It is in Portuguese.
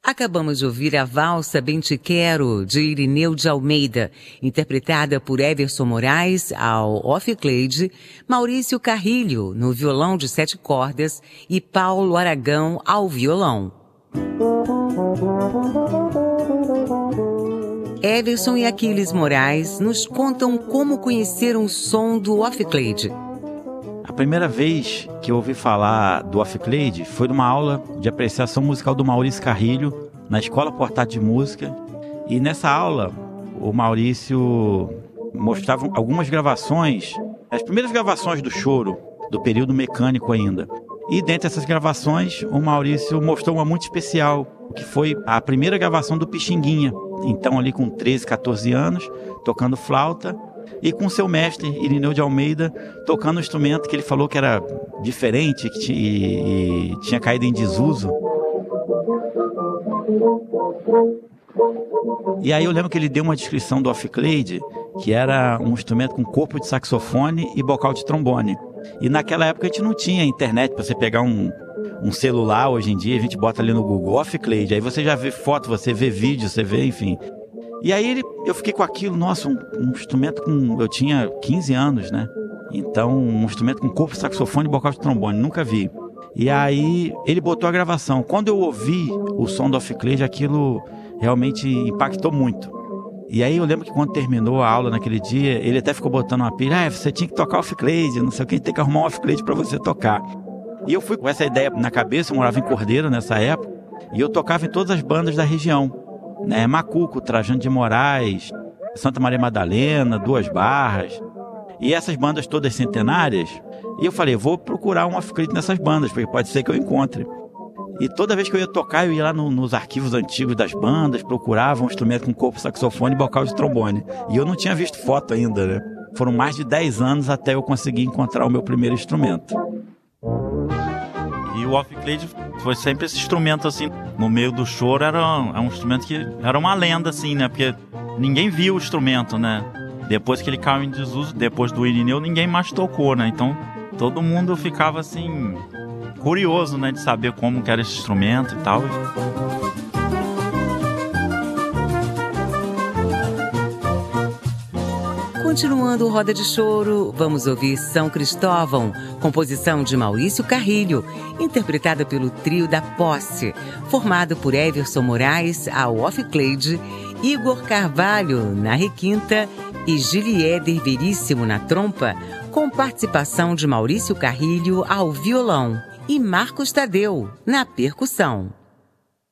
Acabamos de ouvir a valsa Bem Te Quero, de Irineu de Almeida, interpretada por Everson Moraes ao off-clade, Maurício Carrilho no violão de 7 cordas e Paulo Aragão ao violão. Everson e Aquiles Moraes nos contam como conheceram o som do off-clade. A primeira vez que eu ouvi falar do off-clade foi numa aula de apreciação musical do Maurício Carrilho, na Escola Portátil de Música. E nessa aula, o Maurício mostrava algumas gravações, as primeiras gravações do choro, do período mecânico ainda. E dentre essas gravações, o Maurício mostrou uma muito especial, que foi a primeira gravação do Pixinguinha. Então ali com 13, 14 anos, tocando flauta, e com seu mestre, Irineu de Almeida, tocando um instrumento que ele falou que era diferente e tinha caído em desuso. E aí eu lembro que ele deu uma descrição do off-clade, que era um instrumento com corpo de saxofone e bocal de trombone. E naquela época a gente não tinha internet para você pegar um celular. Hoje em dia a gente bota ali no Google off-clade, aí você já vê foto, você vê vídeo, você vê, enfim. E aí eu fiquei com aquilo, nossa, um instrumento com... Eu tinha 15 anos, né? Então, um instrumento com corpo, saxofone e bocal de trombone, nunca vi. E aí ele botou a gravação. Quando eu ouvi o som do off-clade, aquilo realmente impactou muito. E aí eu lembro que quando terminou a aula naquele dia, ele até ficou botando uma pilha, você tinha que tocar off-clade, não sei o que, tem que arrumar um off-clade pra você tocar. E eu fui com essa ideia na cabeça, eu morava em Cordeiro nessa época, e eu tocava em todas as bandas da região. Macuco, Trajano de Moraes, Santa Maria Madalena, Duas Barras, e essas bandas todas centenárias. E eu falei, vou procurar um off-clade nessas bandas, porque pode ser que eu encontre. E toda vez que eu ia tocar, eu ia lá nos arquivos antigos das bandas, procurava um instrumento com corpo, saxofone e bocal de trombone. E eu não tinha visto foto ainda, né? Foram mais de 10 anos até eu conseguir encontrar o meu primeiro instrumento. E o off-clade foi sempre esse instrumento, assim, no meio do choro, era um instrumento que era uma lenda, assim, né? Porque ninguém viu o instrumento, né? Depois que ele caiu em desuso, depois do Irineu, ninguém mais tocou, né? Então, todo mundo ficava, assim, curioso, né? De saber como que era esse instrumento e tal. Continuando o Roda de Choro, vamos ouvir São Cristóvão, composição de Maurício Carrilho, interpretada pelo Trio da Posse, formado por Everson Moraes ao off-clade, Igor Carvalho na requinta e Giliéder Veríssimo na trompa, com participação de Maurício Carrilho ao violão e Marcos Tadeu na percussão.